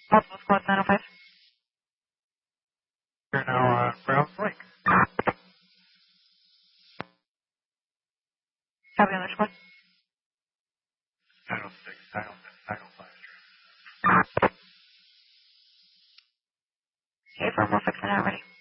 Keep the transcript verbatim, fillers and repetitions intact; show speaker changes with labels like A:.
A: Multiple squad nine oh five.
B: You're now uh, Browns Lake.
A: Copy on the squad.
B: nine oh six, nine oh six, nine oh five.
A: Okay, firm, we'll fix it now, ready.